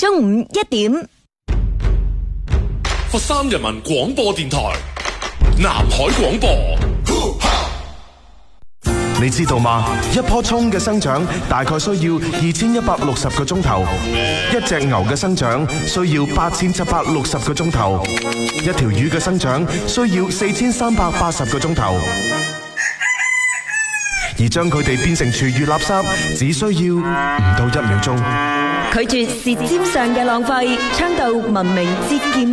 中午1點。 佛山人民廣播電台南海廣播。 你知道嗎？一棵蔥嘅生長大概需要2160個鐘頭，一隻牛嘅生長需要8760個鐘頭，一條魚嘅生長需要4380個鐘頭，而將佢哋變成廚餘垃圾，只需要唔到1秒鐘。 拒絕舌尖上嘅浪費，倡導文明節儉。